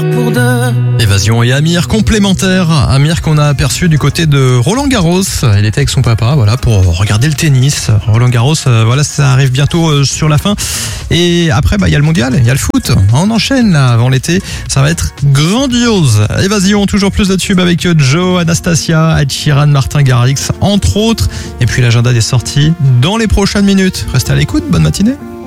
pour deux. Évasion et Amir complémentaires. Amir qu'on a aperçu du côté de Roland Garros. Il était avec son papa, voilà, pour regarder le tennis. Roland Garros, voilà, ça arrive bientôt sur la fin. Et après, il y a le mondial, il y a le foot. On enchaîne là avant l'été. Ça va être grandiose. Évasion, toujours plus de tubes avec Joe, Anastasia, Ed Sheeran, Martin Garrix, entre autres. Et puis l'agenda des sorties dans les prochaines minutes. Restez à l'écoute. Bonne matinée.